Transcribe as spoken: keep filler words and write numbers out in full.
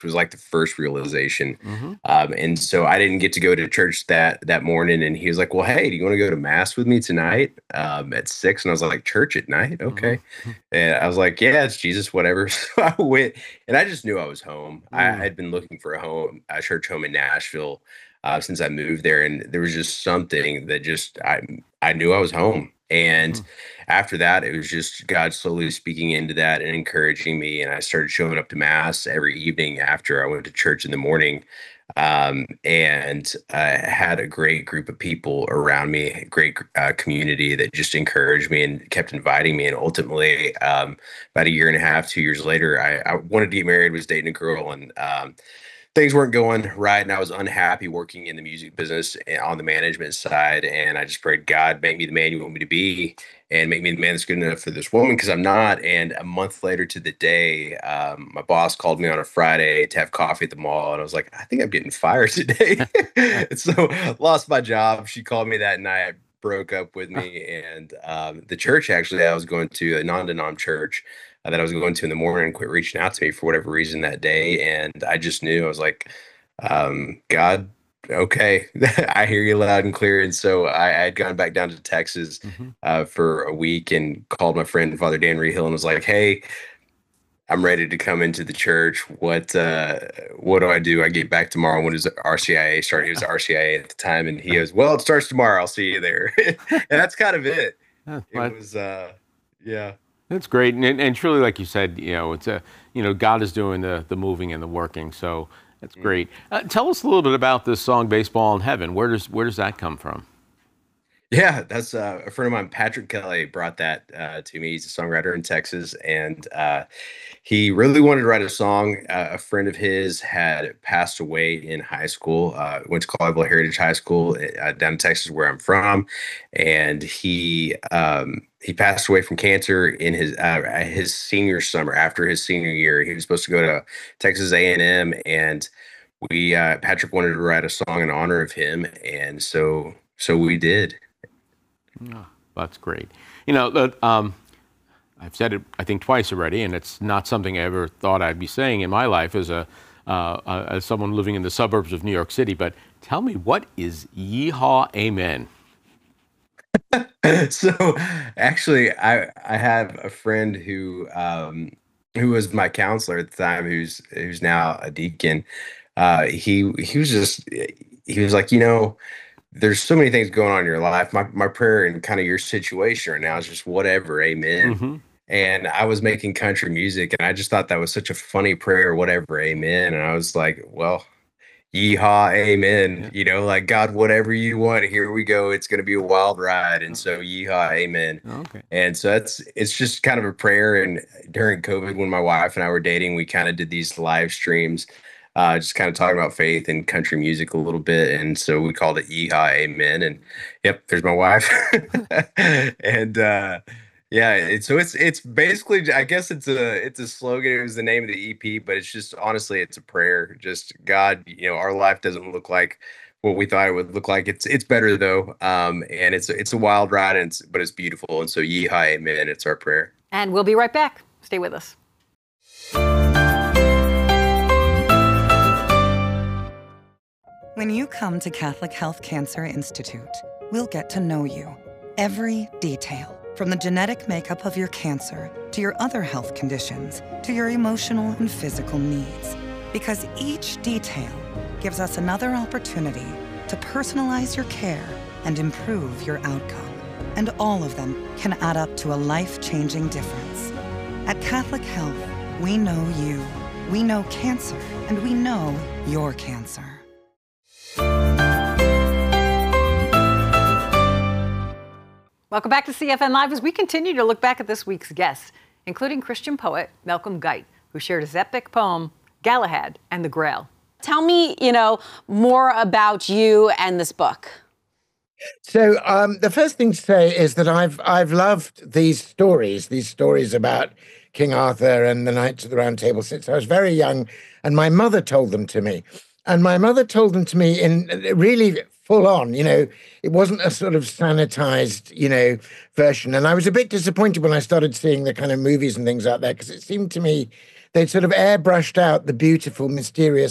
was like the first realization. Mm-hmm. Um, and so I didn't get to go to church that that morning. And he was like, "Well, hey, do you want to go to mass with me tonight um, at six?" And I was like, "Church at night? Okay." Mm-hmm. And I was like, "Yeah, it's Jesus, whatever." So I went, and I just knew I was home. I Mm. had been looking for a home, a church home in Nashville uh, since I moved there, and there was just something that just I I knew I was home. And Mhm. after that, it was just God slowly speaking into that and encouraging me. And I started showing up to mass every evening after I went to church in the morning. Um, and I had a great group of people around me, a great uh, community that just encouraged me and kept inviting me. And ultimately, um, about a year and a half, two years later, I, I wanted to get married, was dating a girl, and um, things weren't going right, and I was unhappy working in the music business on the management side. And I just prayed, God, make me the man you want me to be, and make me the man that's good enough for this woman, because I'm not. And a month later to the day, um, my boss called me on a Friday to have coffee at the mall, and I was like, I think I'm getting fired today. And so lost my job. She called me that night, broke up with me, and um, the church actually I was going to, a non-denom church, uh, that I was going to in the morning, quit reaching out to me for whatever reason that day. And I just knew, I was like, um, God, okay, I hear you loud and clear. And so I, I had gone back down to Texas Mhm. uh, for a week and called my friend, Father Dan Rehill, and was like, hey, I'm ready to come into the church. What uh, what do I do? I get back tomorrow. When does R C I A start? He was R C I A at the time, and he goes, "Well, it starts tomorrow. I'll see you there." And that's kind of it. Yeah, It well, was, uh, yeah. that's great, and, and truly, like you said, you know, it's a, you know, God is doing the the moving and the working, so that's great. Uh, tell us a little bit about this song, "Baseball in Heaven." Where does where does that come from? Yeah, that's uh, a friend of mine, Patrick Kelly, brought that uh, to me. He's a songwriter in Texas, and uh, he really wanted to write a song. Uh, a friend of his had passed away in high school. Uh, went to Colleyville Heritage High School uh, down in Texas, where I'm from, and he um, he passed away from cancer in his uh, his senior summer. After his senior year, he was supposed to go to Texas A and M, and we uh, Patrick wanted to write a song in honor of him, and so so we did. Oh, that's great. You know, that, um, I've said it, I think, twice already, and it's not something I ever thought I'd be saying in my life as a uh, uh, as someone living in the suburbs of New York City. But tell me, what is Yeehaw Amen? So actually, I I have a friend who um who was my counselor at the time, who's who's now a deacon. Uh he he was just he was like, you know, there's so many things going on in your life. My my prayer and kind of your situation right now is just whatever, amen. Mm-hmm. And I was making country music, and I just thought that was such a funny prayer, whatever, amen. And I was like, well, yeehaw, amen. Yeah. You know, like, God, whatever you want, here we go. It's going to be a wild ride. And so, yeehaw, amen. Okay. And so that's it's just kind of a prayer. And during COVID, when my wife and I were dating, we kind of did these live streams, uh, just kind of talking about faith and country music a little bit. And so we called it yeehaw, amen. And yep, there's my wife. And uh yeah, it, so it's it's basically, I guess it's a it's a slogan. It was the name of the E P, but it's just honestly it's a prayer. Just, God, you know, our life doesn't look like what we thought it would look like. It's it's better though, um, and it's it's a wild ride, and it's, but it's beautiful. And so, yeehaw, amen. It's our prayer. And we'll be right back. Stay with us. When you come to Catholic Health Cancer Institute, we'll get to know you, every detail. From the genetic makeup of your cancer, to your other health conditions, to your emotional and physical needs. Because each detail gives us another opportunity to personalize your care and improve your outcome. And all of them can add up to a life-changing difference. At Catholic Health, we know you, we know cancer, and we know your cancer. Welcome back to C F N Live as we continue to look back at this week's guests, including Christian poet Malcolm Guite, who shared his epic poem, Galahad and the Grail. Tell me, you know, more about you and this book. So um, the first thing to say is that I've I've loved these stories, these stories about King Arthur and the Knights of the Round Table since I was very young, and my mother told them to me. And my mother told them to me in really full on, you know, it wasn't a sort of sanitized, you know, version. And I was a bit disappointed when I started seeing the kind of movies and things out there, because it seemed to me they'd sort of airbrushed out the beautiful, mysterious